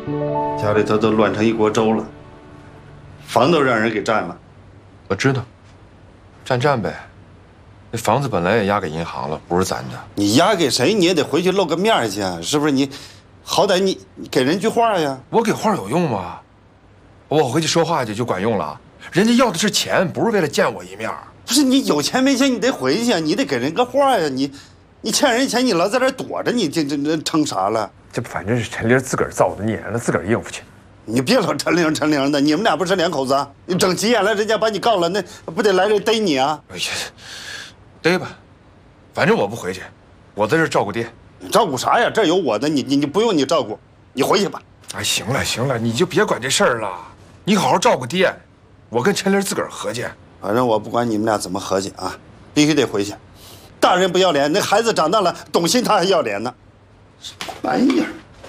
家里头都乱成一锅粥了，房都让人给占了。 我知道，占呗。那房子本来也押给银行了，不是咱的。 你押给谁，你也得回去露个面去啊，是不是？你，好歹你给人句话呀。 我给话有用吗？我回去说话去就管用了。人家要的是钱，不是为了见我一面。 不是你有钱没钱，你得回去啊，你得给人个话呀。你欠人钱，你老在这躲着，你这成啥了？ 这反正是陈玲自个儿造的孽，让自个儿应付去。 你别老陈玲的，你们俩不是两口子啊？你整急眼了，人家把你告了，那不得来人逮你啊？ 哎呀，逮吧，反正我不回去，我在这照顾爹。 你照顾啥呀？这有我的，你不用你照顾，你回去吧。 哎，行了，你就别管这事儿了，你好好照顾爹，我跟陈玲自个儿和解。 反正我不管你们俩怎么和解啊，必须得回去。大人不要脸，那孩子长大了懂心，他还要脸呢。什么玩意儿？